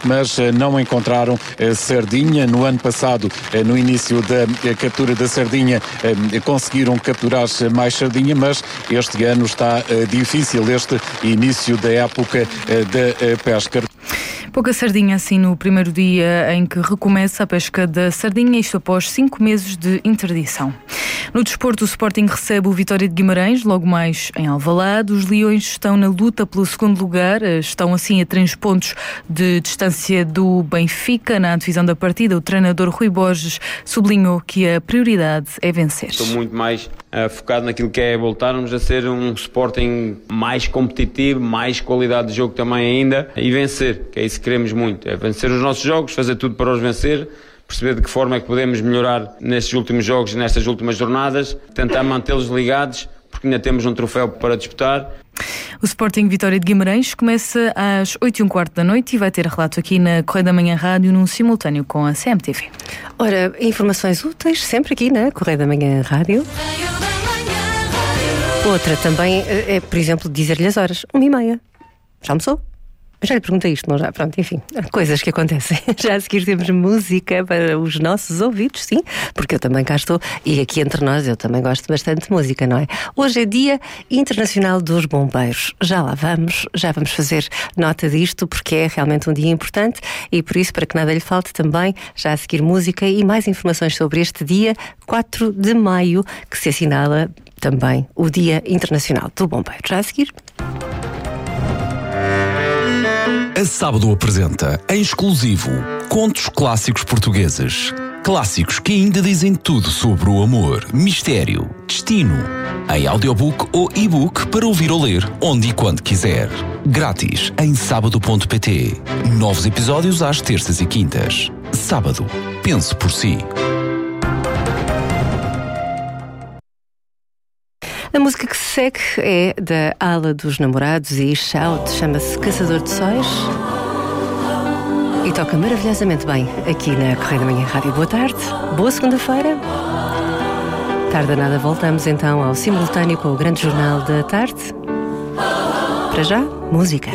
mas não encontraram sardinha. No ano passado, no início da captura da sardinha, conseguiram capturar mais sardinha, mas este ano está difícil este início da época da pesca. Pouca sardinha assim no primeiro dia em que recomeça a pesca da sardinha, isto após 5 meses de interdição. No desporto, o Sporting recebe o Vitória de Guimarães, logo mais em Alvalade. Os Leões estão na luta pelo segundo lugar, estão assim a 3 pontos de distância do Benfica. Na divisão da partida, o treinador Rui Borges sublinhou que a prioridade é vencer. Estou muito mais focado naquilo que é voltarmos a ser um Sporting mais competitivo, mais qualidade de jogo também ainda, e vencer, que é isso que queremos muito, é vencer os nossos jogos, fazer tudo para os vencer, perceber de que forma é que podemos melhorar nestes últimos jogos, nestas últimas jornadas, tentar mantê-los ligados, porque ainda temos um troféu para disputar. O Sporting Vitória de Guimarães começa às 8h15 da noite e vai ter relato aqui na Correio da Manhã Rádio, num simultâneo com a CMTV. Ora, informações úteis sempre aqui na Correio da Manhã Rádio. Outra também é, por exemplo, dizer-lhe as horas, 1h30. Já almoçou? Já lhe perguntei isto, não já? Pronto, enfim, coisas que acontecem. Já a seguir temos música para os nossos ouvidos, sim, porque eu também cá estou, e aqui entre nós eu também gosto bastante de música, não é? Hoje é Dia Internacional dos Bombeiros. Já vamos fazer nota disto, porque é realmente um dia importante, e por isso, para que nada lhe falte também, já a seguir música e mais informações sobre este dia, 4 de maio, que se assinala também o Dia Internacional do Bombeiro. Já a seguir. A Sábado apresenta, em exclusivo, contos clássicos portugueses. Clássicos que ainda dizem tudo sobre o amor, mistério, destino. Em audiobook ou e-book para ouvir ou ler, onde e quando quiser. Grátis em sábado.pt. Novos episódios às terças e quintas. Sábado. Pense por si. A música que se segue é da Ala dos Namorados e Shout, chama-se Caçador de Sóis e toca maravilhosamente bem aqui na Correio da Manhã Rádio. Boa tarde, boa segunda-feira. Tarde a nada, voltamos então ao simultâneo com o Grande Jornal da Tarde. Para já, música.